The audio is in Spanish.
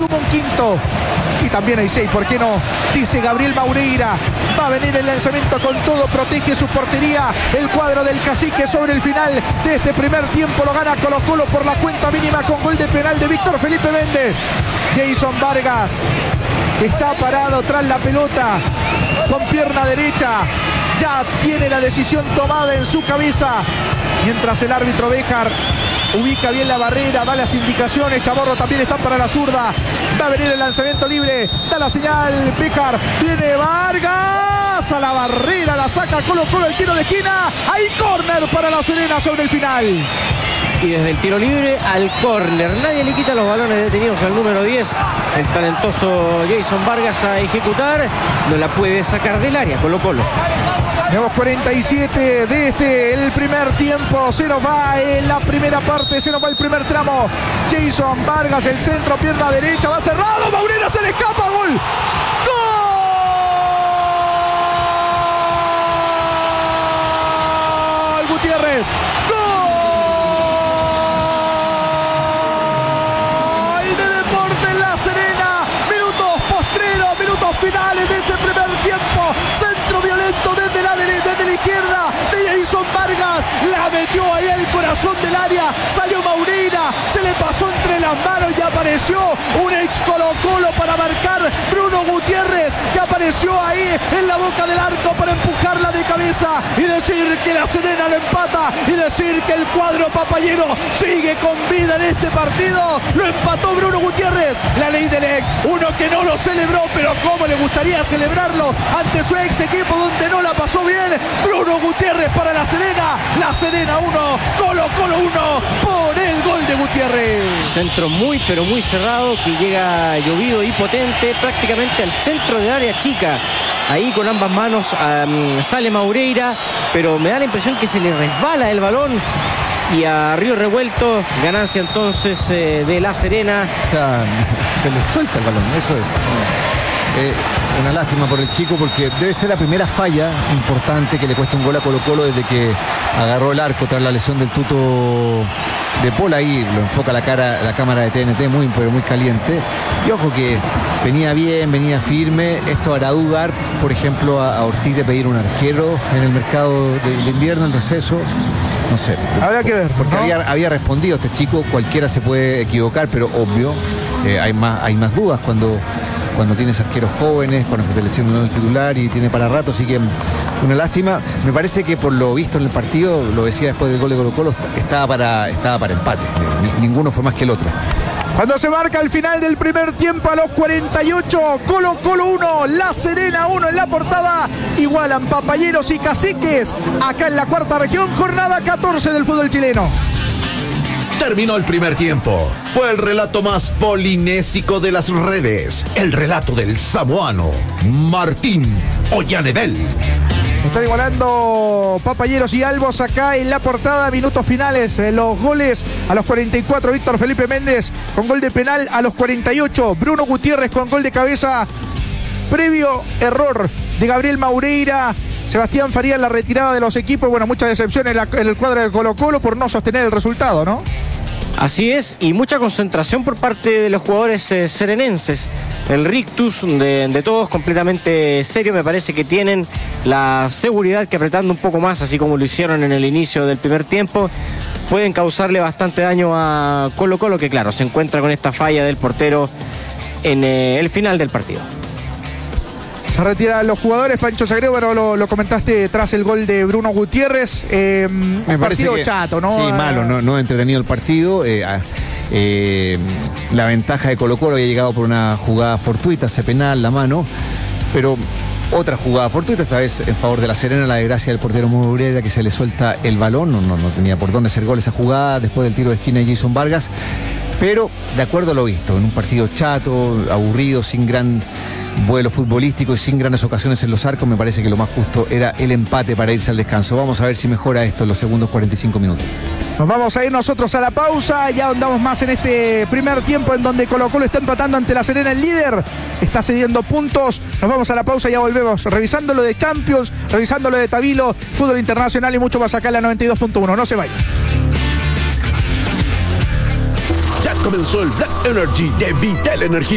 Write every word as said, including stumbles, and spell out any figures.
suma un quinto. Y también hay seis, ¿por qué no? Dice Gabriel Maureira. Va a venir el lanzamiento con todo, protege su portería. El cuadro del Cacique sobre el final de este primer tiempo. Lo gana Colo Colo por la cuenta mínima con gol de penal de Víctor Felipe Méndez. Jason Vargas está parado tras la pelota con pierna derecha. Ya tiene la decisión tomada en su cabeza. Mientras el árbitro Béjar ubica bien la barrera, da las indicaciones. Chamorro también está para la zurda. Va a venir el lanzamiento libre. Da la señal Béjar. Viene Vargas a la barrera. La saca Colo Colo, el tiro de esquina. Hay córner para La Serena sobre el final. Y desde el tiro libre al córner. Nadie le quita los balones detenidos al número diez. El talentoso Jason Vargas a ejecutar. No la puede sacar del área Colo Colo. Tenemos cuarenta y siete de este, el primer tiempo. Se nos va en la primera parte, se nos va el primer tramo. Jason Vargas, el centro, pierna derecha, va cerrado. Maureira se le escapa, gol. ¡Gol! Gutiérrez. ¡Gol de Deportes La Serena! Minutos postreros, minutos finales de este primer tiempo. Centro violento desde la derecha, desde la izquierda de Jason Vargas, la metió ahí al corazón del área, salió Maureira, se le pasó entre las manos y apareció un ex Colo Colo para marcar Bruno Gutiérrez, que apareció ahí en la boca del arco para empujarla de cabeza y decir que La Serena lo empata y decir que el cuadro papayero sigue con vida en este partido. Lo empató Bruno Gutiérrez, la ley del ex, uno que no lo celebró, pero cómo le gustaría celebrarlo ante su ex equipo donde no la pasó bien. Bruno Gutiérrez para La Serena. La Serena uno, Colo Colo uno por el gol de Gutiérrez. Centro muy pero muy cerrado que llega llovido y potente prácticamente al centro del área chica. Ahí con ambas manos um, sale Maureira, pero me da la impresión que se le resbala el balón. Y a Río Revuelto, ganancia entonces eh, de La Serena. O sea, se le suelta el balón, eso es. Eh, una lástima por el chico porque debe ser la primera falla importante que le cuesta un gol a Colo Colo desde que agarró el arco tras la lesión del Tuto de Paul. Ahí lo enfoca la cara, la cámara de T N T muy, pero muy caliente. Y ojo que venía bien, venía firme. Esto hará dudar, por ejemplo, a, a Ortiz de pedir un arquero en el mercado de, de invierno, en receso. No sé. Habrá que ver. Porque ¿no? había, había respondido este chico, cualquiera se puede equivocar, pero obvio, eh, hay más, hay más dudas cuando, cuando tienes arqueros jóvenes, cuando se te lesiona el titular y tiene para rato, así que una lástima. Me parece que por lo visto en el partido, lo decía después del gol de Colo Colo, estaba para, estaba para empate. Ninguno fue más que el otro. Cuando se marca el final del primer tiempo a los cuarenta y ocho, Colo Colo uno, La Serena uno en la portada. Igualan Papayeros y Caciques acá en la cuarta región, jornada catorce del fútbol chileno. Terminó el primer tiempo. Fue el relato más polinésico de las redes. El relato del samoano Martín Ollanedel. Están igualando Papayeros y Albos acá en la portada. Minutos finales, eh, los goles a los cuarenta y cuatro, Víctor Felipe Méndez con gol de penal. A los cuarenta y ocho, Bruno Gutiérrez con gol de cabeza. Previo error de Gabriel Maureira. Sebastián Faría en la retirada de los equipos. Bueno, mucha decepción en, la, en el cuadro de Colo Colo por no sostener el resultado, ¿no? Así es, y mucha concentración por parte de los jugadores eh, serenenses. El rictus de, de todos completamente serio. Me parece que tienen la seguridad que apretando un poco más, así como lo hicieron en el inicio del primer tiempo, pueden causarle bastante daño a Colo Colo, que claro, se encuentra con esta falla del portero en eh, el final del partido. Se retiran los jugadores, Pancho Sagredo, pero lo, lo comentaste tras el gol de Bruno Gutiérrez. Eh, un Me partido que, chato, ¿no? Sí, malo, no, no entretenido el partido. Eh, eh, la ventaja de Colo Colo había llegado por una jugada fortuita, ese penal, la mano, pero otra jugada fortuita, esta vez en favor de La Serena, la desgracia del portero Maureira, que se le suelta el balón. No, no, no tenía por dónde hacer gol esa jugada después del tiro de esquina de Jason Vargas. Pero de acuerdo a lo visto, en un partido chato, aburrido, sin gran vuelo futbolístico y sin grandes ocasiones en los arcos, me parece que lo más justo era el empate para irse al descanso. Vamos a ver si mejora esto en los segundos cuarenta y cinco minutos. Nos vamos a ir nosotros a la pausa. Ya andamos más en este primer tiempo en donde Colo Colo está empatando ante La Serena, el líder. Está cediendo puntos. Nos vamos a la pausa y ya volvemos. Revisando lo de Champions, revisando lo de Tabilo, fútbol internacional y mucho más acá en la noventa y dos punto uno. No se vayan. Ya comenzó el Black Energy de Vital Energía.